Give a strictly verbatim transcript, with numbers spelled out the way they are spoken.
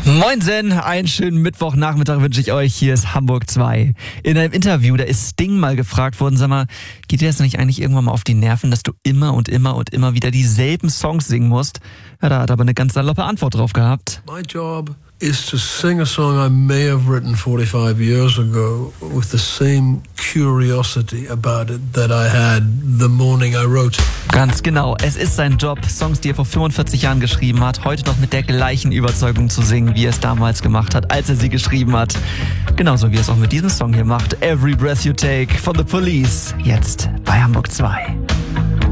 Moinsen, einen schönen Mittwochnachmittag wünsche ich euch. Hier ist Hamburg zwei. In einem Interview, da ist Sting mal gefragt worden, sag mal, geht dir das nicht eigentlich irgendwann mal auf die Nerven, dass du immer und immer und immer wieder dieselben Songs singen musst? Ja, da hat aber eine ganz saloppe Antwort drauf gehabt. My job is to sing a song I may have written forty-five years ago with the same curiosity about it that I had the morning I wrote it. Ganz genau, es ist sein Job, Songs, die er vor fünfundvierzig Jahren geschrieben hat, heute noch mit der gleichen Überzeugung zu singen, wie er es damals gemacht hat, als er sie geschrieben hat. Genauso wie er es auch mit diesem Song hier macht. Every Breath You Take von The Police. Jetzt bei Hamburg zwei.